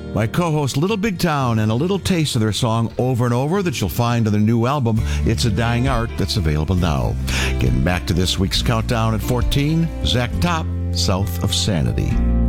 My co-host Little Big Town, and a little taste of their song Over and Over that you'll find on their new album, It's a Dying Art, that's available now. Getting back to this week's countdown at 14, Zach Top, South of Sanity.